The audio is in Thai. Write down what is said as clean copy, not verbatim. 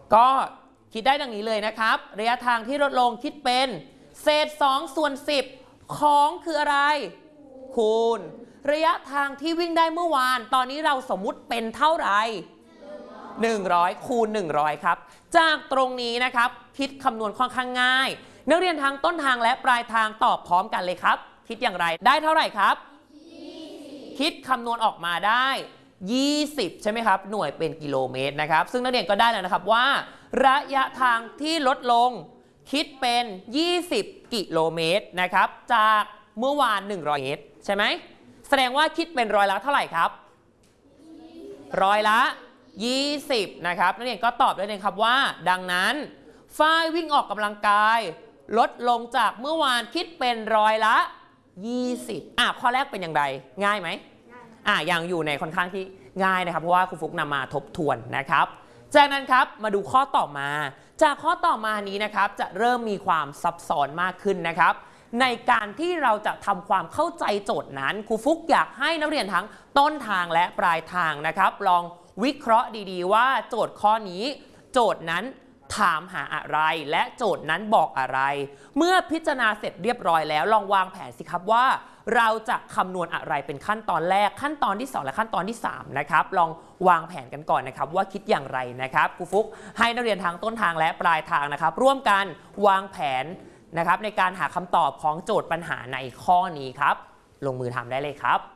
ก็คิดได้ดังนี้เลยนะครับระยะทางที่ลดลงคิดเป็นเศษ2 ส่วน 10ของคืออะไรคูณระยะทางที่วิ่งได้เมื่อวานตอนนี้เราสมมุติเป็นเท่าไหร่100คูณ100ครับจากตรงนี้นะครับคิดคำนวณค่อนข้างง่ายนักเรียนทั้งต้นทางและปลายทางตอบพร้อมกันเลยครับคิดอย่างไรได้เท่าไหร่ครับคิดคำนวณออกมาได้20ใช่ไหมครับหน่วยเป็นกิโลเมตรนะครับซึ่งนักเรียนก็ได้แล้วนะครับว่าระยะทางที่ลดลงคิดเป็น20กิโลเมตรนะครับจากเมื่อวาน100เมตรใช่ไหมแสดงว่าคิดเป็นร้อยละเท่าไหร่ครับร้อยละ20นะครับนักเรียนก็ตอบได้เลยครับว่าดังนั้นฝ้ายวิ่งออกกำลังกายลดลงจากเมื่อวานคิดเป็นร้อยละ20ข้อแรกเป็นอย่างไรง่ายไหมยังอยู่ในค่อนข้างที่ง่ายนะครับเพราะว่าครูฟุกนำมาทบทวนนะครับจากนั้นครับมาดูข้อต่อมาจากข้อต่อมานี้นะครับจะเริ่มมีความซับซ้อนมากขึ้นนะครับในการที่เราจะทำความเข้าใจโจทย์นั้นครูฟุกอยากให้นักเรียนทั้งต้นทางและปลายทางนะครับลองวิเคราะห์ดีๆว่าโจทย์ข้อนี้โจทย์นั้นถามหาอะไรและโจทย์นั้นบอกอะไรเมื่อพิจารณาเสร็จเรียบร้อยแล้วลองวางแผนสิครับว่าเราจะคำนวณอะไรเป็นขั้นตอนแรกขั้นตอนที่2และขั้นตอนที่3นะครับลองวางแผนกันก่อนนะครับว่าคิดอย่างไรนะครับครูฟุกให้นักเรียนทั้งต้นทางและปลายทางนะครับร่วมกันวางแผนนะครับในการหาคำตอบของโจทย์ปัญหาในข้อนี้ครับลงมือทำได้เลยครับ